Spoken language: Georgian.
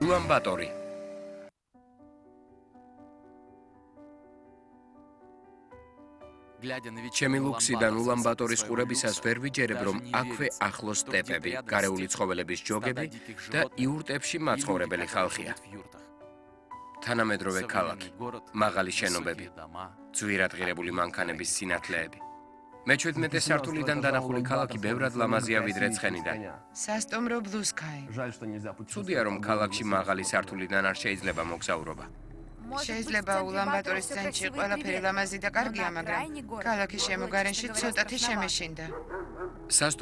ულან-ბატორი. ჩემი ლუქსიდან ულან-ბატორის ყურებისას ვერ ვიჯერებ, რომ აქვე ახლოს სტეპები, გარეული ცხოველების ჯოგები და იურტებში მაცხოვრებელი ხალხია. თანამედროვე ქალაქი, მაღალი შენობები, ძვირადღირებული მანქანების სინათლეები. მე-17 სართულიდან დანახული ქალაქი ბევრად ლამაზია ვიდრე ცხენიდან. სასტუმრო ბლუსკაი. ცუდია, რომ ქალაქში მაღალი სართულიდან არ შეიძლება მოგზაურობა. შეიძლება ულან-ბატორის ცენტრში ყველაფერი ლამაზი და კარგია, მაგრამ ქალაქის შემოგარენში ცოტათი შემეშინდა.